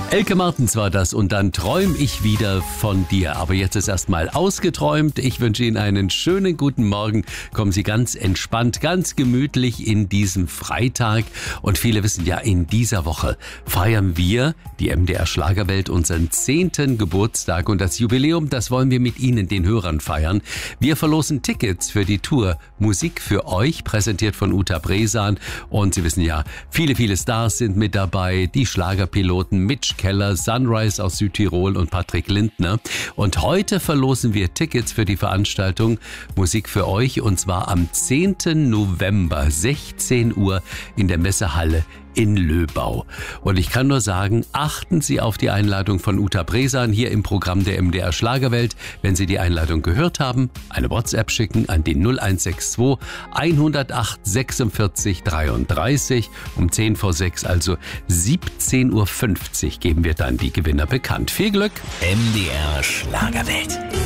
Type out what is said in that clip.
Elke Martens war das und dann träum ich wieder von dir. Aber jetzt ist erstmal ausgeträumt. Ich wünsche Ihnen einen schönen guten Morgen. Kommen Sie ganz entspannt, ganz gemütlich in diesem Freitag. Und viele wissen ja, in dieser Woche feiern wir, die MDR Schlagerwelt, unseren 10. Geburtstag. Und das Jubiläum, das wollen wir mit Ihnen, den Hörern, feiern. Wir verlosen Tickets für die Tour Musik für euch, präsentiert von Uta Bresan. Und Sie wissen ja, viele Stars sind mit dabei. Die Schlagerpiloten Mitch Keller, Sunrise aus Südtirol und Patrick Lindner. Und heute verlosen wir Tickets für die Veranstaltung Musik für euch, und zwar am 10. November, 16 Uhr in der Messehalle in Löbau. Und ich kann nur sagen, achten Sie auf die Einladung von Uta Bresan hier im Programm der MDR Schlagerwelt. Wenn Sie die Einladung gehört haben, eine WhatsApp schicken an den 0162 108 46 33. Um 10 vor 6, also 17.50 Uhr, geben wir dann die Gewinner bekannt. Viel Glück! MDR Schlagerwelt.